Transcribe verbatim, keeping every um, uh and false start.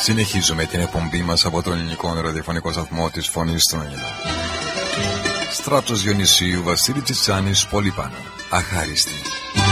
Συνεχίζουμε την εκπομπή μας από τον ελληνικό ραδιοφωνικό σταθμό της Φωνής των Ελλήνων. Στράτος Διονυσίου, Βασίλη Τσιτσάνης, πολύ πάνω. Αχάριστη.